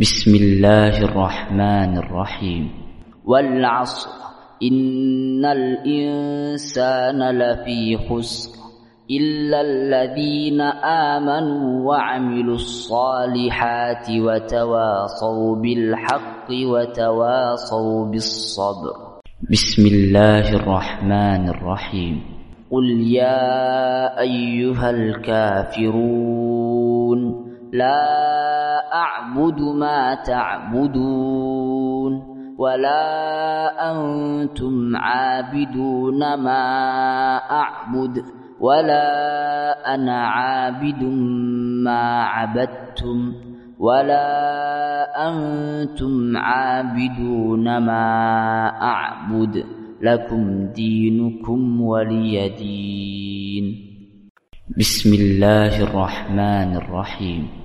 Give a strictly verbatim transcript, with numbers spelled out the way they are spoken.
بسم الله الرحمن الرحيم. والعصر إن الإنسان لفي خسر إلا الذين آمنوا وعملوا الصالحات وتواصوا بالحق وتواصوا بالصبر. بسم الله الرحمن الرحيم. قل يا أيها الكافرون لا أعبد ما تعبدون ولا أنتم عابدون ما أعبد ولا أنا عابد ما عبدتم ولا أنتم عابدون ما أعبد لكم دينكم ولي دين. بسم الله الرحمن الرحيم.